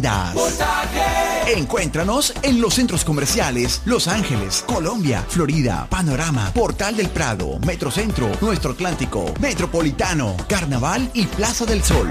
Encuéntranos en los centros comerciales Los Ángeles, Colombia, Florida, Panorama, Portal del Prado, Metrocentro, Nuestro Atlántico, Metropolitano, Carnaval y Plaza del Sol.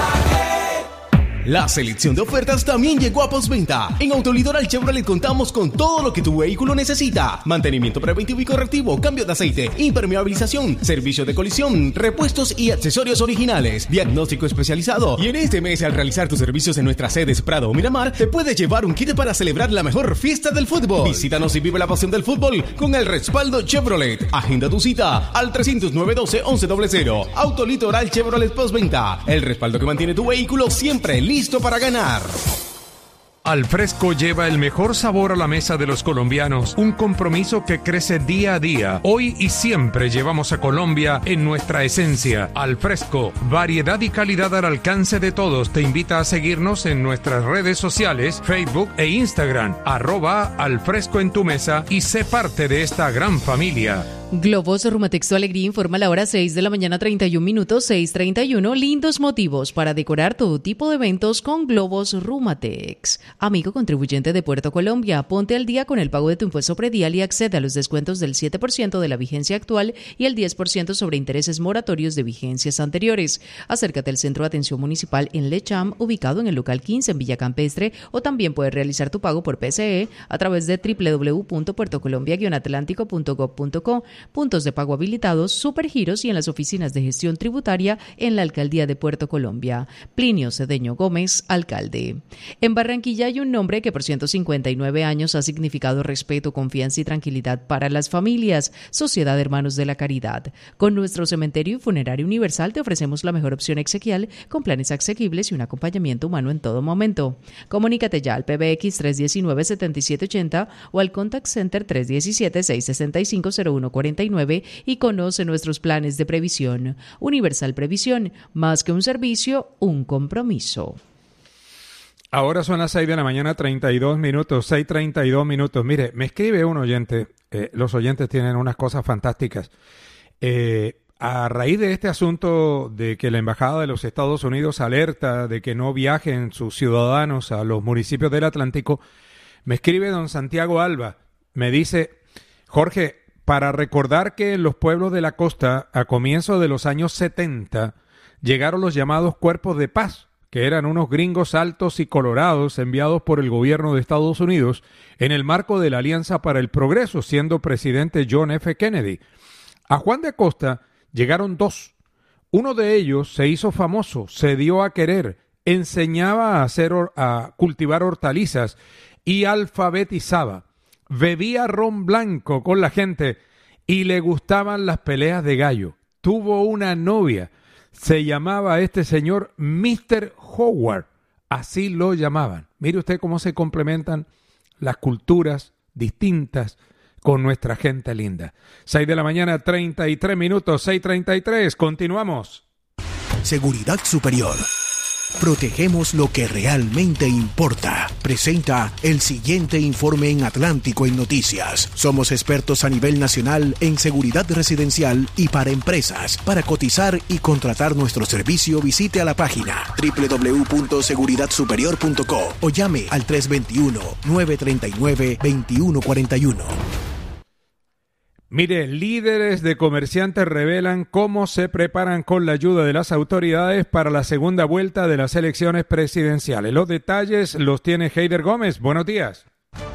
La selección de ofertas también llegó a postventa. En Autolitoral Chevrolet contamos con todo lo que tu vehículo necesita: mantenimiento preventivo y correctivo, cambio de aceite, impermeabilización, servicio de colisión, repuestos y accesorios originales, diagnóstico especializado. Y en este mes, al realizar tus servicios en nuestras sedes Prado o Miramar, te puedes llevar un kit para celebrar la mejor fiesta del fútbol. Visítanos y vive la pasión del fútbol con el respaldo Chevrolet. Agenda tu cita al 300-912-1100. Autolitoral Chevrolet postventa. El respaldo que mantiene tu vehículo siempre listo para ganar. Alfresco lleva el mejor sabor a la mesa de los colombianos, un compromiso que crece día a día. Hoy y siempre llevamos a Colombia en nuestra esencia. Alfresco, variedad y calidad al alcance de todos. Te invita a seguirnos en nuestras redes sociales, Facebook e Instagram, @Alfresco en tu mesa, y sé parte de esta gran familia. Globos Rumatex Tu Alegría informa la hora 6 de la mañana, 31 minutos, 6:31. Lindos motivos para decorar todo tipo de eventos con Globos Rumatex. Amigo contribuyente de Puerto Colombia, ponte al día con el pago de tu impuesto predial y accede a los descuentos del 7% de la vigencia actual y el 10% sobre intereses moratorios de vigencias anteriores. Acércate al Centro de Atención Municipal en Lecham, ubicado en el local 15 en Villa Campestre, o también puedes realizar tu pago por PCE a través de www.puertocolombia-atlántico.gov.co. Puntos de pago habilitados, supergiros y en las oficinas de gestión tributaria en la Alcaldía de Puerto Colombia. Plinio Cedeño Gómez, alcalde. En Barranquilla hay un nombre que por 159 años ha significado respeto, confianza y tranquilidad para las familias: Sociedad Hermanos de la Caridad. Con nuestro cementerio y funerario universal te ofrecemos la mejor opción exequial, con planes asequibles y un acompañamiento humano en todo momento. Comunícate ya al PBX 319-7780 o al Contact Center 317-665-0149 y conoce nuestros planes de previsión. Universal Previsión, más que un servicio, un compromiso. Ahora son las 6 de la mañana, 32 minutos, 6:32 minutos. Mire, me escribe un oyente, los oyentes tienen unas cosas fantásticas. A raíz de este asunto de que la Embajada de los Estados Unidos alerta de que no viajen sus ciudadanos a los municipios del Atlántico, me escribe don Santiago Alba, me dice: Jorge, para recordar que en los pueblos de la costa, a comienzos de los años 70, llegaron los llamados cuerpos de paz, que eran unos gringos altos y colorados enviados por el gobierno de Estados Unidos en el marco de la Alianza para el Progreso, siendo presidente John F. Kennedy. A Juan de Acosta llegaron dos. Uno de ellos se hizo famoso, se dio a querer, enseñaba a cultivar hortalizas y alfabetizaba. Bebía ron blanco con la gente y le gustaban las peleas de gallo. Tuvo una novia. Se llamaba este señor Mr. Howard. Así lo llamaban. Mire usted cómo se complementan las culturas distintas con nuestra gente linda. 6 de la mañana, 33 minutos, 6:33. Continuamos. Seguridad Superior. Protegemos lo que realmente importa. Presenta el siguiente informe en Atlántico en Noticias. Somos expertos a nivel nacional en seguridad residencial y para empresas. Para cotizar y contratar nuestro servicio, visite a la página www.seguridadsuperior.co o llame al 321-939-2141. Mire, líderes de comerciantes revelan cómo se preparan con la ayuda de las autoridades para la segunda vuelta de las elecciones presidenciales. Los detalles los tiene Heider Gómez. Buenos días.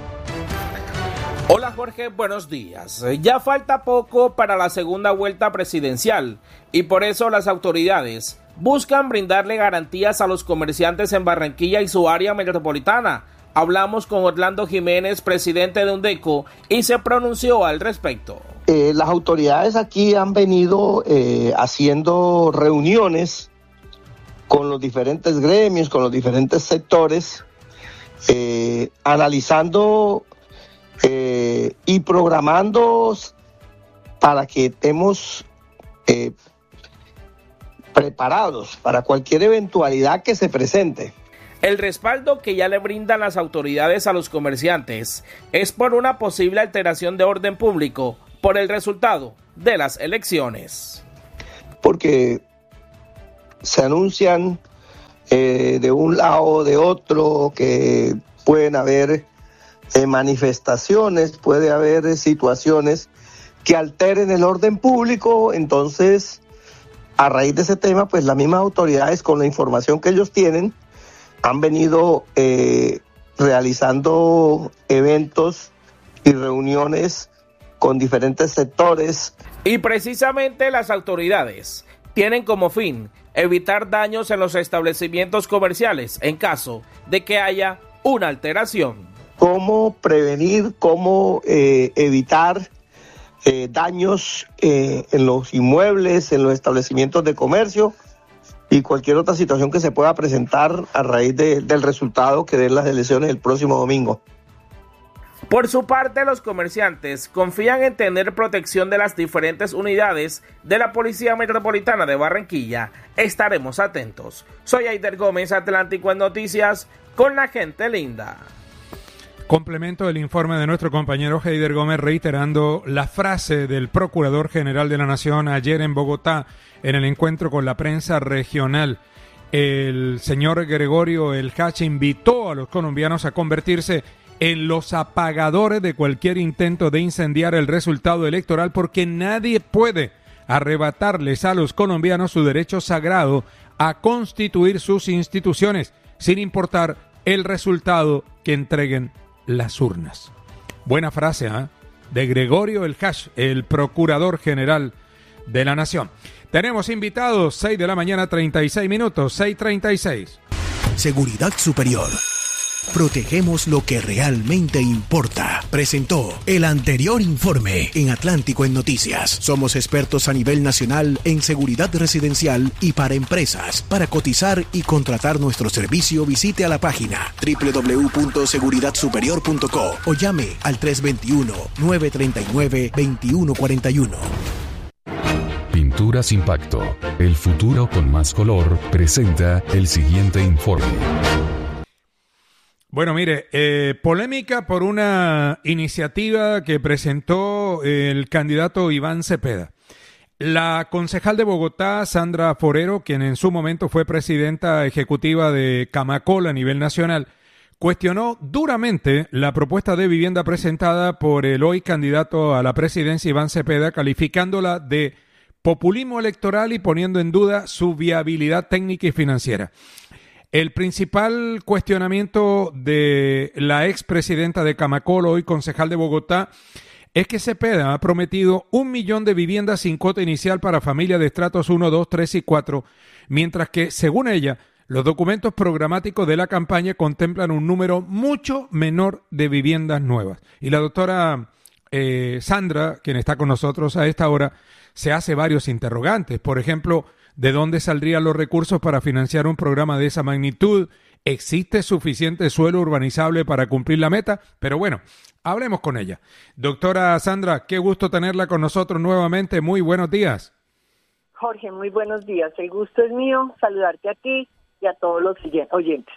Hola Jorge, buenos días. Ya falta poco para la segunda vuelta presidencial y por eso las autoridades buscan brindarle garantías a los comerciantes en Barranquilla y su área metropolitana. Hablamos con Orlando Jiménez, presidente de UNDECO, y se pronunció al respecto. Las autoridades aquí han venido haciendo reuniones con los diferentes gremios, con los diferentes sectores, analizando y programando para que estemos preparados para cualquier eventualidad que se presente. El respaldo que ya le brindan las autoridades a los comerciantes es por una posible alteración de orden público por el resultado de las elecciones. Porque se anuncian de un lado o de otro, que pueden haber manifestaciones, puede haber situaciones que alteren el orden público. Entonces, a raíz de ese tema, pues las mismas autoridades, con la información que ellos tienen, han venido realizando eventos y reuniones con diferentes sectores. Y precisamente las autoridades tienen como fin evitar daños en los establecimientos comerciales en caso de que haya una alteración. Cómo prevenir, cómo evitar daños en los inmuebles, en los establecimientos de comercio y cualquier otra situación que se pueda presentar a raíz del resultado que den las elecciones el próximo domingo. Por su parte, los comerciantes confían en tener protección de las diferentes unidades de la Policía Metropolitana de Barranquilla. Estaremos atentos. Soy Aider Gómez, Atlántico en Noticias, con la gente linda. Complemento el informe de nuestro compañero Heider Gómez, reiterando la frase del Procurador General de la Nación ayer en Bogotá en el encuentro con la prensa regional. El señor Gregorio El Hach invitó a los colombianos a convertirse en los apagadores de cualquier intento de incendiar el resultado electoral, porque nadie puede arrebatarles a los colombianos su derecho sagrado a constituir sus instituciones, sin importar el resultado que entreguen las urnas. Buena frase, de Gregorio El Hach, el Procurador General de la Nación. Tenemos invitados, 6 de la mañana, 36 minutos, 6:36. Seguridad Superior. Protegemos lo que realmente importa. Presentó el anterior informe en Atlántico en Noticias. Somos expertos a nivel nacional en seguridad residencial y para empresas. Para cotizar y contratar nuestro servicio, visite a la página www.seguridadsuperior.co o llame al 321-939-2141. Pinturas Impacto, el futuro con más color, presenta el siguiente informe. Bueno, mire, polémica por una iniciativa que presentó el candidato Iván Cepeda. La concejal de Bogotá, Sandra Forero, quien en su momento fue presidenta ejecutiva de Camacol a nivel nacional, cuestionó duramente la propuesta de vivienda presentada por el hoy candidato a la presidencia Iván Cepeda, calificándola de populismo electoral y poniendo en duda su viabilidad técnica y financiera. El principal cuestionamiento de la expresidenta de Camacol, hoy concejal de Bogotá, es que Cepeda ha prometido 1 millón de viviendas sin cuota inicial para familias de estratos 1, 2, 3 y 4, mientras que, según ella, los documentos programáticos de la campaña contemplan un número mucho menor de viviendas nuevas. Y la doctora Sandra, quien está con nosotros a esta hora, se hace varios interrogantes. Por ejemplo, ¿de dónde saldrían los recursos para financiar un programa de esa magnitud? ¿Existe suficiente suelo urbanizable para cumplir la meta? Pero bueno, hablemos con ella. Doctora Sandra, qué gusto tenerla con nosotros nuevamente. Muy buenos días. Jorge, muy buenos días. El gusto es mío saludarte a ti y a todos los oyentes.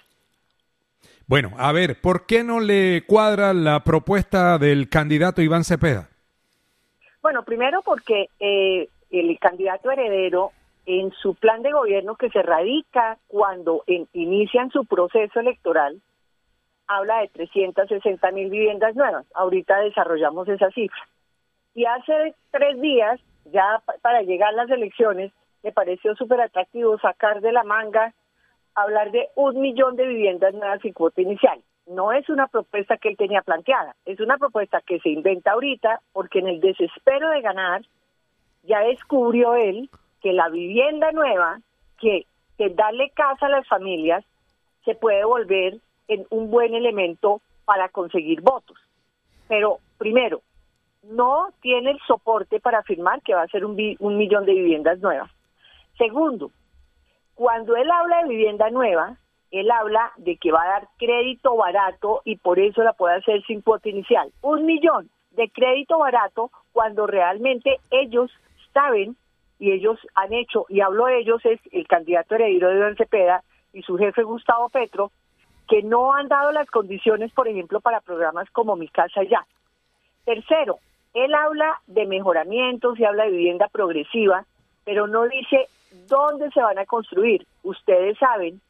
Bueno, a ver, ¿por qué no le cuadra la propuesta del candidato Iván Cepeda? Bueno, primero porque el candidato heredero, en su plan de gobierno que se radica cuando inician su proceso electoral, habla de 360,000 viviendas nuevas. Ahorita desarrollamos esa cifra. Y hace 3 días, ya para llegar a las elecciones, me pareció súper atractivo sacar de la manga, hablar de 1 millón de viviendas nuevas sin cuota inicial. No es una propuesta que él tenía planteada, es una propuesta que se inventa ahorita porque en el desespero de ganar, ya descubrió él que la vivienda nueva, que darle casa a las familias, se puede volver en un buen elemento para conseguir votos. Pero, primero, no tiene el soporte para afirmar que va a ser un millón de viviendas nuevas. Segundo, cuando él habla de vivienda nueva, él habla de que va a dar crédito barato y por eso la puede hacer sin cuota inicial. 1 millón de crédito barato cuando realmente ellos saben y ellos han hecho, y hablo de ellos, es el candidato heredero de Iván Cepeda y su jefe Gustavo Petro, que no han dado las condiciones, por ejemplo, para programas como Mi Casa Ya. Tercero, él habla de mejoramientos y habla de vivienda progresiva, pero no dice dónde se van a construir. Ustedes saben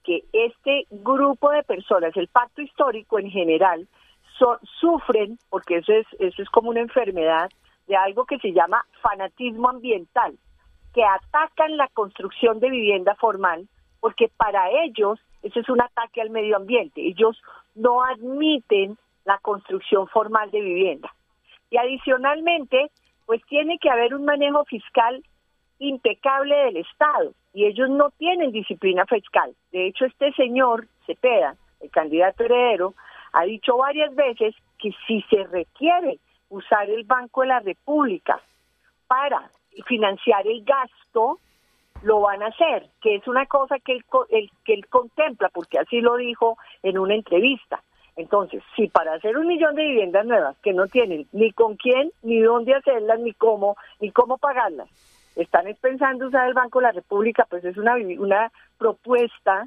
que este grupo de personas, el pacto histórico en general, sufren, porque eso es como una enfermedad, de algo que se llama fanatismo ambiental, que atacan la construcción de vivienda formal, porque para ellos eso es un ataque al medio ambiente. Ellos no admiten la construcción formal de vivienda. Y adicionalmente, pues tiene que haber un manejo fiscal impecable del Estado, y ellos no tienen disciplina fiscal. De hecho, este señor Cepeda, el candidato heredero, ha dicho varias veces que si se requiere usar el Banco de la República para financiar el gasto, lo van a hacer, que es una cosa que él contempla, porque así lo dijo en una entrevista. Entonces, si para hacer 1 millón de viviendas nuevas que no tienen ni con quién, ni dónde hacerlas, ni cómo pagarlas, están pensando usar el Banco de la República, pues es una propuesta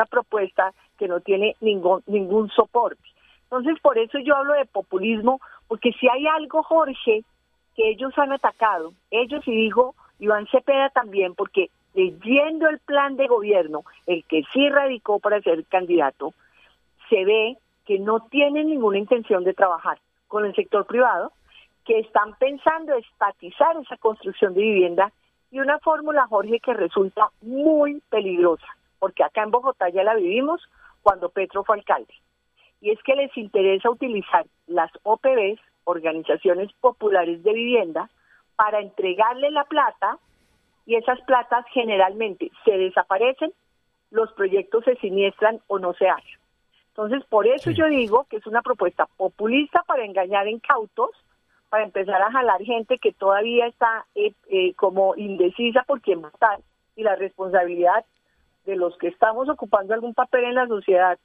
que no tiene ningún soporte. Entonces, por eso yo hablo de populismo, porque si hay algo, Jorge, que ellos han atacado, ellos, y dijo Iván Cepeda también, porque leyendo el plan de gobierno, el que sí radicó para ser candidato, se ve que no tienen ninguna intención de trabajar con el sector privado, que están pensando estatizar esa construcción de vivienda, y una fórmula, Jorge, que resulta muy peligrosa, porque acá en Bogotá ya la vivimos cuando Petro fue alcalde, y es que les interesa utilizar las OPVs, Organizaciones Populares de Vivienda, para entregarle la plata, y esas platas generalmente se desaparecen, los proyectos se siniestran o no se hacen. Entonces, por eso yo digo que es una propuesta populista para engañar incautos, para empezar a jalar gente que todavía está como indecisa por quién votar, y la responsabilidad de los que estamos ocupando algún papel en la sociedad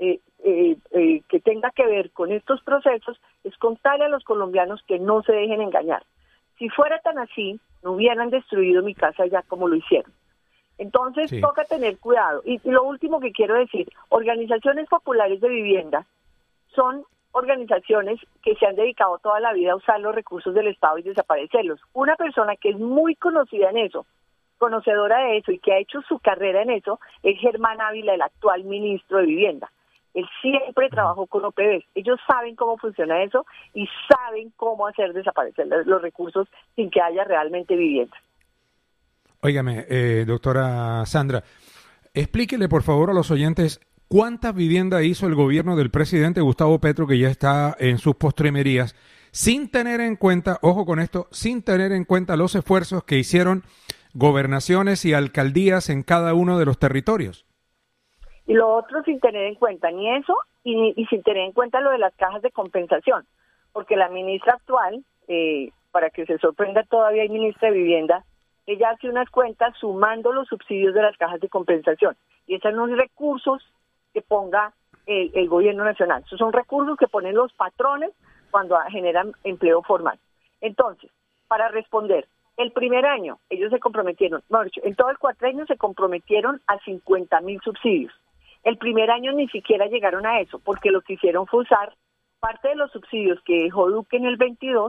que tenga que ver con estos procesos es contarle a los colombianos que no se dejen engañar. Si fuera tan así, no hubieran destruido mi casa ya como lo hicieron. Entonces toca tener cuidado. Y lo último que quiero decir, organizaciones populares de vivienda son organizaciones que se han dedicado toda la vida a usar los recursos del Estado y desaparecerlos. Una persona que es muy conocida en eso, conocedora de eso y que ha hecho su carrera en eso, es Germán Ávila, el actual ministro de Vivienda. Él siempre trabajó con OPVs. Ellos saben cómo funciona eso y saben cómo hacer desaparecer los recursos sin que haya realmente vivienda. Óigame, doctora Sandra, explíquele por favor a los oyentes cuántas viviendas hizo el gobierno del presidente Gustavo Petro, que ya está en sus postrimerías, sin tener en cuenta, ojo con esto, sin tener en cuenta los esfuerzos que hicieron gobernaciones y alcaldías en cada uno de los territorios. Y lo otro sin tener en cuenta ni eso y sin tener en cuenta lo de las cajas de compensación, porque la ministra actual, para que se sorprenda, todavía hay ministra de Vivienda, ella hace unas cuentas sumando los subsidios de las cajas de compensación, y esos no son recursos que ponga el gobierno nacional, esos son recursos que ponen los patrones cuando generan empleo formal. Entonces, para responder, el primer año ellos se comprometieron, en todo el cuatrenio se comprometieron a 50,000 subsidios. El primer año ni siquiera llegaron a eso, porque lo que hicieron fue usar parte de los subsidios que dejó Duque en el 22,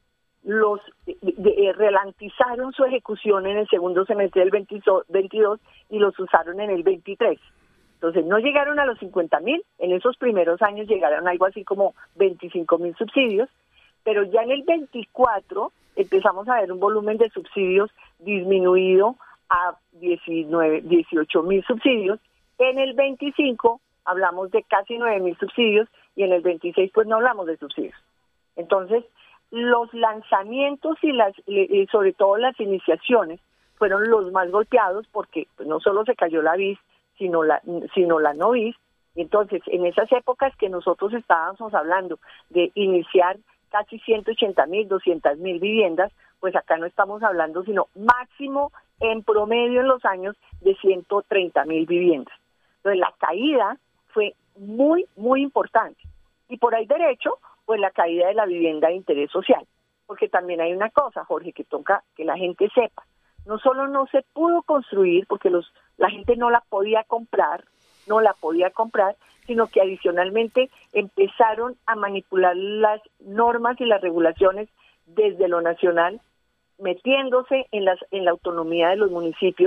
ralentizaron su ejecución en el segundo semestre del 22 y los usaron en el 23. Entonces no llegaron a los 50,000, en esos primeros años llegaron algo así como 25,000 subsidios, pero ya en el 24 empezamos a ver un volumen de subsidios disminuido a 18,000 subsidios. En el 25 hablamos de casi 9,000 subsidios y en el 26 pues no hablamos de subsidios. Entonces, los lanzamientos y sobre todo las iniciaciones fueron los más golpeados porque pues, no solo se cayó la BIS, sino la no BIS. Y entonces, en esas épocas que nosotros estábamos hablando de iniciar casi 180,000, 200,000 viviendas, pues acá no estamos hablando sino máximo en promedio en los años de 130,000 viviendas. Entonces la caída fue muy, muy importante. Y por ahí derecho, pues la caída de la vivienda de interés social. Porque también hay una cosa, Jorge, que toca que la gente sepa. No solo no se pudo construir porque la gente no la podía comprar, sino que adicionalmente empezaron a manipular las normas y las regulaciones desde lo nacional, metiéndose en la autonomía de los municipios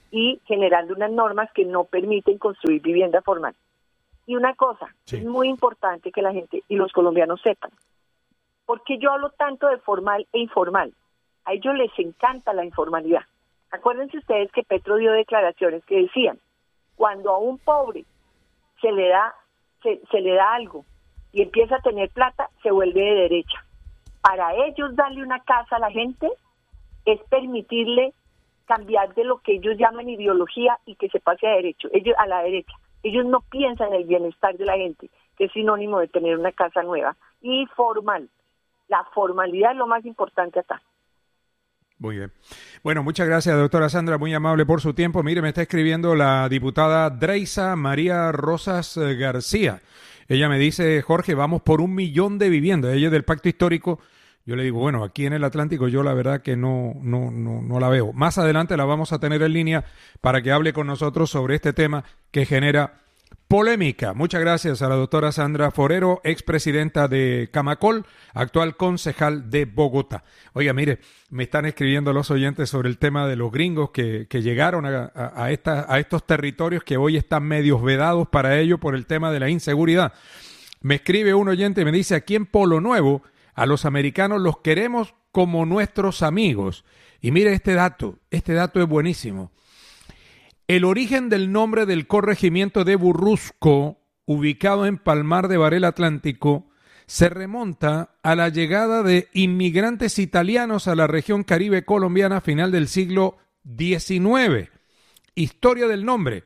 y generando unas normas que no permiten construir vivienda formal. Y una cosa, es muy importante que la gente y los colombianos sepan, ¿por qué yo hablo tanto de formal e informal? A ellos les encanta la informalidad. Acuérdense ustedes que Petro dio declaraciones que decían, cuando a un pobre se le da algo y empieza a tener plata, se vuelve de derecha. Para ellos darle una casa a la gente es permitirle cambiar de lo que ellos llaman ideología y que se pase a la derecha. Ellos no piensan en el bienestar de la gente, que es sinónimo de tener una casa nueva y formal. La formalidad es lo más importante acá. Muy bien. Bueno, muchas gracias, doctora Sandra, muy amable por su tiempo. Mire, me está escribiendo la diputada Dreisa María Rosas García. Ella me dice, Jorge, vamos por 1 millón de viviendas. Ella es del Pacto Histórico. Yo le digo, bueno, aquí en el Atlántico yo la verdad que no la veo. Más adelante la vamos a tener en línea para que hable con nosotros sobre este tema que genera polémica. Muchas gracias a la doctora Sandra Forero, expresidenta de Camacol, actual concejal de Bogotá. Oiga, mire, me están escribiendo los oyentes sobre el tema de los gringos que llegaron a estos territorios que hoy están medios vedados para ello por el tema de la inseguridad. Me escribe un oyente y me dice, aquí en Polo Nuevo, a los americanos los queremos como nuestros amigos. Y mire este dato es buenísimo. El origen del nombre del corregimiento de Burrusco, ubicado en Palmar de Varela Atlántico, se remonta a la llegada de inmigrantes italianos a la región caribe colombiana a final del siglo XIX. Historia del nombre.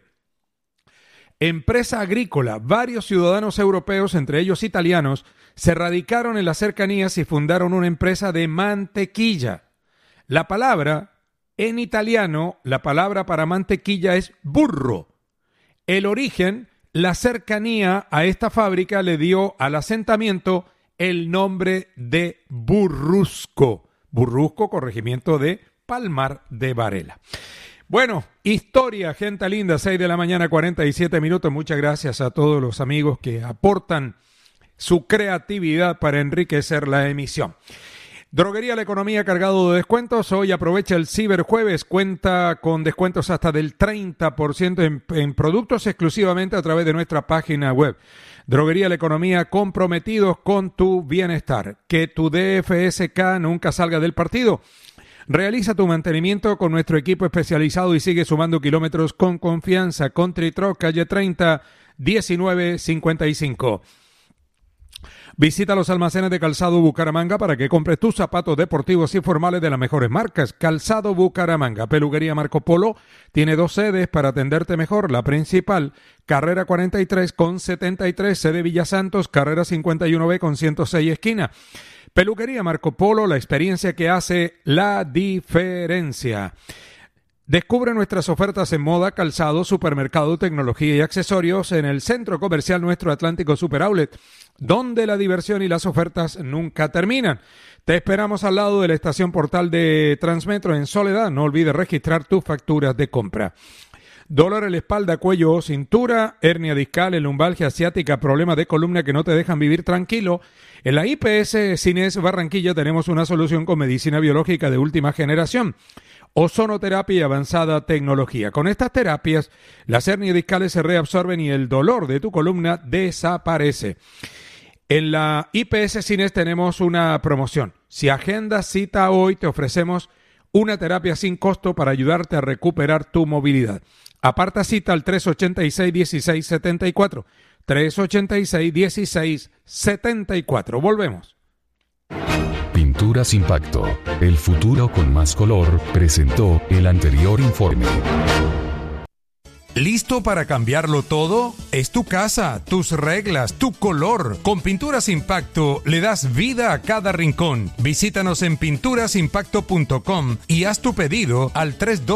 Empresa agrícola, varios ciudadanos europeos, entre ellos italianos, se radicaron en las cercanías y fundaron una empresa de mantequilla. La palabra, en italiano, la palabra para mantequilla es burro. El origen, la cercanía a esta fábrica le dio al asentamiento el nombre de Burrusco. Burrusco, corregimiento de Palmar de Varela. Bueno, historia, gente linda, 6 de la mañana, 47 minutos. Muchas gracias a todos los amigos que aportan su creatividad para enriquecer la emisión. Droguería La Economía cargado de descuentos. Hoy aprovecha el Ciberjueves. Cuenta con descuentos hasta del 30% en productos exclusivamente a través de nuestra página web. Droguería La Economía, comprometidos con tu bienestar. Que tu DFSK nunca salga del partido. Realiza tu mantenimiento con nuestro equipo especializado y sigue sumando kilómetros con confianza. Country Truck, calle 30, 1955. Visita los almacenes de Calzado Bucaramanga para que compres tus zapatos deportivos y formales de las mejores marcas. Calzado Bucaramanga. Peluquería Marco Polo tiene 2 sedes para atenderte mejor. La principal, carrera 43 con 73, sede Villa Santos, carrera 51B con 106 esquina. Peluquería Marco Polo, la experiencia que hace la diferencia. Descubre nuestras ofertas en moda, calzado, supermercado, tecnología y accesorios en el Centro Comercial Nuestro Atlántico Super Outlet, donde la diversión y las ofertas nunca terminan. Te esperamos al lado de la estación Portal de Transmetro en Soledad. No olvides registrar tus facturas de compra. Dolor en la espalda, cuello o cintura, hernia discal, lumbalgia asiática, problemas de columna que no te dejan vivir tranquilo. En la IPS Cines Barranquilla tenemos una solución con medicina biológica de última generación. Ozonoterapia y avanzada tecnología. Con estas terapias, las hernias discales se reabsorben y el dolor de tu columna desaparece. En la IPS Cines tenemos una promoción. Si agendas cita hoy, te ofrecemos una terapia sin costo para ayudarte a recuperar tu movilidad. Aparta cita al 386-1674. 386-1674. Volvemos. Pinturas Impacto, el futuro con más color, presentó el anterior informe. ¿Listo para cambiarlo todo? Es tu casa, tus reglas, tu color. Con Pinturas Impacto le das vida a cada rincón. Visítanos en pinturasimpacto.com y haz tu pedido al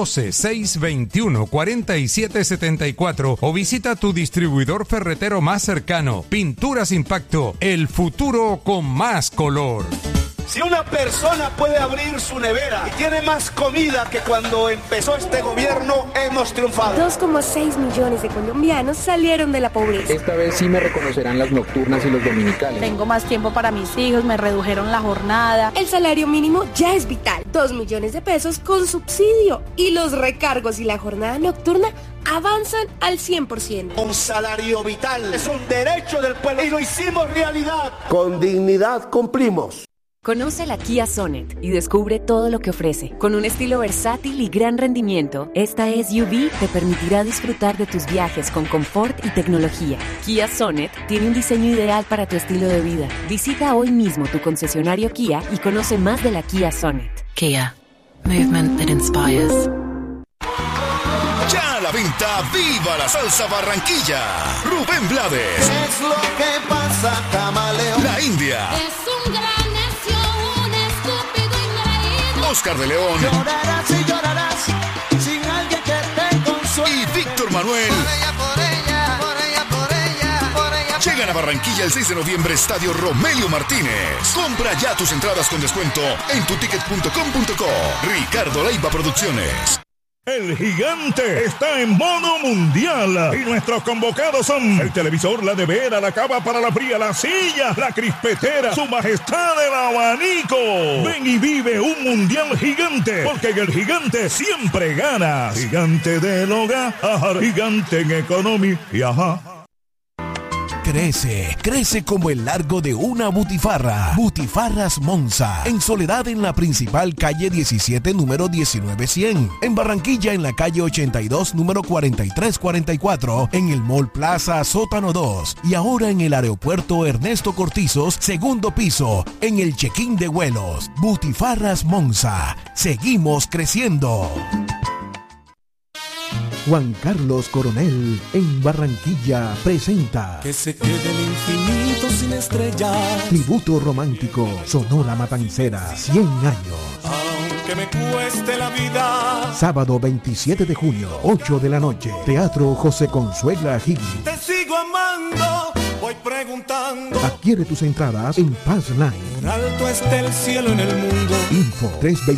312-621-4774 o visita tu distribuidor ferretero más cercano. Pinturas Impacto, el futuro con más color. Si una persona puede abrir su nevera y tiene más comida que cuando empezó este gobierno, hemos triunfado. 2,6 millones de colombianos salieron de la pobreza. Esta vez sí me reconocerán las nocturnas y los dominicales. Tengo más tiempo para mis hijos, me redujeron la jornada. El salario mínimo ya es vital. 2 millones de pesos con subsidio. Y los recargos y la jornada nocturna avanzan al 100%. Un salario vital es un derecho del pueblo y lo hicimos realidad. Con dignidad cumplimos. Conoce la Kia Sonet y descubre todo lo que ofrece. Con un estilo versátil y gran rendimiento, esta SUV te permitirá disfrutar de tus viajes con confort y tecnología. Kia Sonet tiene un diseño ideal para tu estilo de vida. Visita hoy mismo tu concesionario Kia y conoce más de la Kia Sonet. Kia. Movement that inspires. Ya a la venta, ¡viva la salsa Barranquilla! Rubén Blades. Es lo que pasa, camaleón. La India. Es un gran necio, un estúpido ingreído. Oscar de León. Llorarás y llorarás sin alguien que te consuele. Y Víctor Manuel. Por ella, por ella, por ella, por ella, por ella. Llegan a Barranquilla el 6 de noviembre, Estadio Romelio Martínez. Compra ya tus entradas con descuento en tuticket.com.co. Ricardo Leiva Producciones. El gigante está en modo mundial y nuestros convocados son el televisor, la nevera, la cava para la fría, la silla, la crispetera, su majestad el abanico. Ven y vive un mundial gigante, porque en el gigante siempre ganas. Gigante del hogar, gigante en economía y ajá. Crece como el largo de una butifarra. Butifarras Monza, en Soledad en la principal calle 17, número 19100. En Barranquilla en la calle 82, número 4344. En el Mall Plaza Sótano 2. Y ahora en el aeropuerto Ernesto Cortizos, segundo piso, en el check-in de vuelos. Butifarras Monza. Seguimos creciendo. Juan Carlos Coronel en Barranquilla presenta Que se quede el infinito sin estrellas. Tributo romántico Sonora Matancera 100 años. Aunque me cueste la vida. Sábado 27 de junio, 8 de la noche. Teatro José Consuela Higgins. Te sigo amando, voy preguntando. Adquiere tus entradas en Pass Line. Por alto está el cielo en el mundo. Info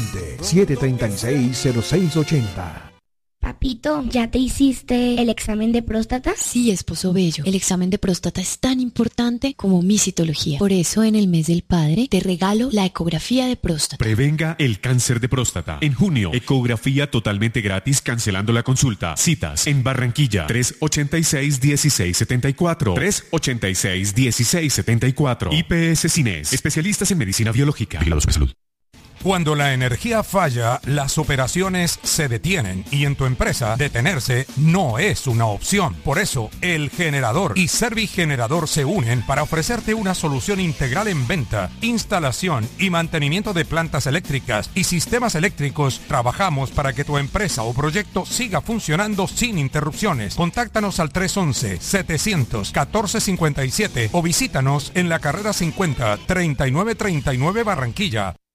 320-736-0680. Papito, ¿ya te hiciste el examen de próstata? Sí, esposo bello. El examen de próstata es tan importante como mi citología. Por eso, en el mes del padre, te regalo la ecografía de próstata. Prevenga el cáncer de próstata. En junio, ecografía totalmente gratis cancelando la consulta. Citas en Barranquilla, 386-1674. 386-1674. IPS Cines, especialistas en medicina biológica. Vigilados por salud. Cuando la energía falla, las operaciones se detienen y en tu empresa detenerse no es una opción. Por eso, El Generador y Servigenerador se unen para ofrecerte una solución integral en venta, instalación y mantenimiento de plantas eléctricas y sistemas eléctricos. Trabajamos para que tu empresa o proyecto siga funcionando sin interrupciones. Contáctanos al 311-700-1457 o visítanos en la carrera 50, 3939 Barranquilla.